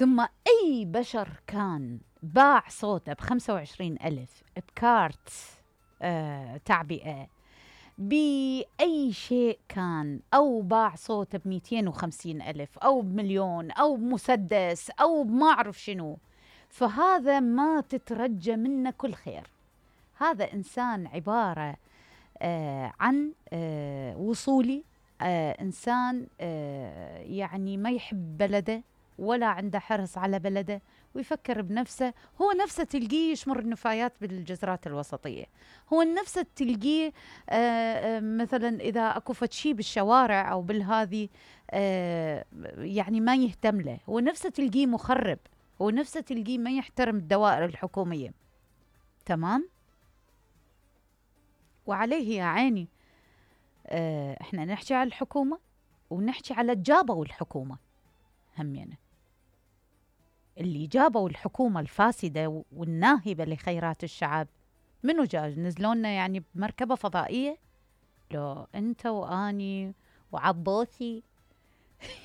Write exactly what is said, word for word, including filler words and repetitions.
ثم أي بشر كان باع صوته بخمسة وعشرين ألف بكارت آه تعبئة، بأي شيء كان، أو باع صوته بمئتين وخمسين ألف أو بمليون أو بمسدس أو ما أعرف شنو، فهذا ما تترجى منه كل خير. هذا إنسان عبارة آه عن آه وصولي، آه إنسان آه يعني ما يحب بلده ولا عنده حرص على بلده، ويفكر بنفسه. هو نفسه تلقيه يشمر النفايات بالجزرات الوسطية، هو نفسه تلقيه آه آه مثلا إذا أكو شيء بالشوارع أو بالهذي آه يعني ما يهتم له، هو نفسه تلقيه مخرب، هو نفسه تلقيه ما يحترم الدوائر الحكومية. تمام. وعليه يا عيني آه احنا نحكي على الحكومة ونحكي على جابوا الحكومة همينة، اللي جابوا الحكومة الفاسدة والناهبة لخيرات الشعب. منو جاز نزلونا يعني بمركبة فضائية؟ لو انت واني وعبوثي